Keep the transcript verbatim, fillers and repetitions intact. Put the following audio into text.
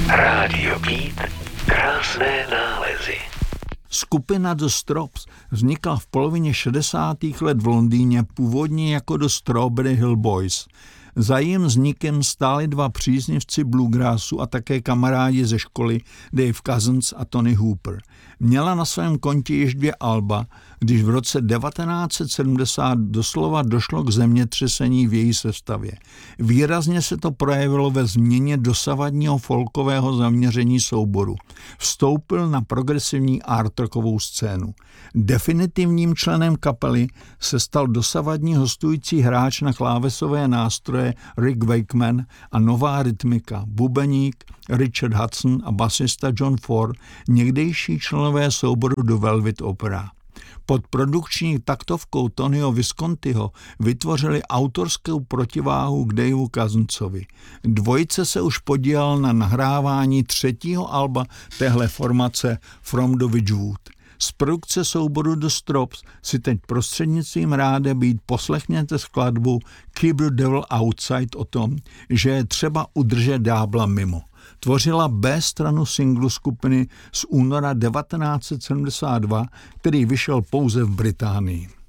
Rádio Beat, krásné nálezy. Skupina The Stropes vznikla v polovině šedesátých let v Londýně původně jako The Strawberry Hill Boys. Za jejím vznikem stáli dva příznivci bluegrassu a také kamarádi ze školy Dave Cousins a Tony Hooper. Měla na svém kontě již dvě alba, když v roce devatenáct set sedmdesát doslova došlo k zemětřesení v její sestavě. Výrazně se to projevilo ve změně dosavadního folkového zaměření souboru. Vstoupil na progresivní art rockovou scénu. Definitivním členem kapely se stal dosavadní hostující hráč na klávesové nástroje Rick Wakeman a nová rytmika, bubeník Richard Hudson a basista John Ford, někdejší členové souboru The Velvet Opera. Pod produkční taktovkou Tonyho Viscontiho vytvořili autorskou protiváhu k Daveu Cousinsovi. Dvojice se už podílel na nahrávání třetího alba téhle formace From the Witchwood. Z produkce souboru The Stropes si teď prostřednictvím ráda být poslechněte skladbu Keep the Devil Outside o tom, že je třeba udržet ďábla mimo. Tvořila B stranu singlu skupiny z února devatenáct set sedmdesát dva, který vyšel pouze v Británii.